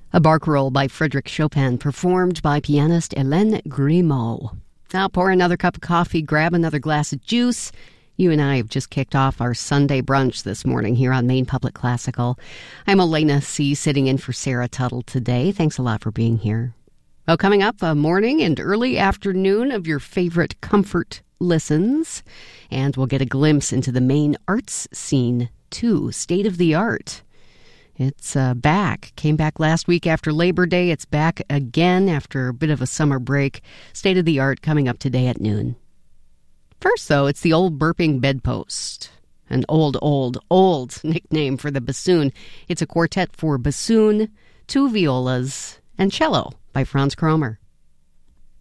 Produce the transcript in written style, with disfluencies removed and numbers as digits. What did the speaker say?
A barcarolle by Frédéric Chopin, performed by pianist Hélène Grimaud. Now pour another cup of coffee, grab another glass of juice. You and I have just kicked off our Sunday brunch this morning here on Maine Public Classical. I'm Elena C., sitting in for Sarah Tuttle today. Thanks a lot for being here. Well, coming up, a morning and early afternoon of your favorite comfort listens. And we'll get a glimpse into the Maine arts scene, too. State of the art. It's back. Came back last week after Labor Day. It's back again after a bit of a summer break. State of the art coming up today at noon. First, though, it's the old burping bedpost. An old nickname for the bassoon. It's a quartet for bassoon, two violas, and cello by Franz Kromer.